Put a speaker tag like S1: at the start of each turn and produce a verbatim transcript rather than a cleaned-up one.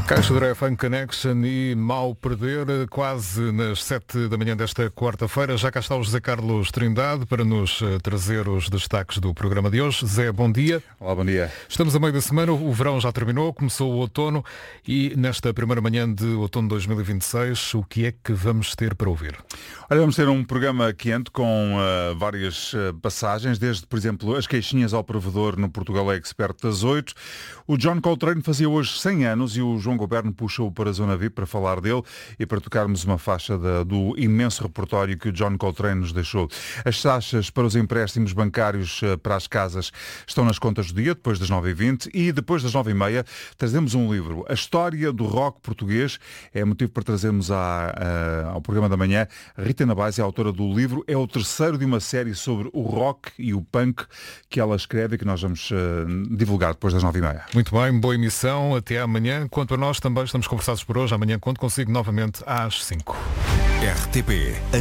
S1: Caixa de Funk Connection e Mal Perder, quase nas sete da manhã desta quarta-feira. Já cá está o José Carlos Trindade para nos trazer os destaques do programa de hoje. Zé, bom dia.
S2: Olá, bom dia.
S1: Estamos a meio da semana, o verão já terminou, começou o outono e nesta primeira manhã de outono de dois mil e vinte e seis, o que é que vamos ter para ouvir?
S2: Olha, vamos ter um programa quente com uh, várias uh, passagens, desde, por exemplo, as queixinhas ao provedor no Portugal Expert das oito. O John Coltrane fazia hoje cem anos e o João Goberno puxou para a Zona V I P para falar dele e para tocarmos uma faixa da, do imenso repertório que o John Coltrane nos deixou. As taxas para os empréstimos bancários uh, para as casas estão nas contas do dia, depois das nove e vinte, e depois das nove e meia trazemos um livro. A história do rock português é motivo para trazermos à, uh, ao programa da manhã. Rita Nabais é a autora do livro, é o terceiro de uma série sobre o rock e o punk que ela escreve e que nós vamos uh, divulgar depois das nove e meia.
S1: Muito bem, boa emissão, até amanhã. Quanto a nós também estamos conversados por hoje, amanhã conto consigo novamente às cinco.
S3: R T P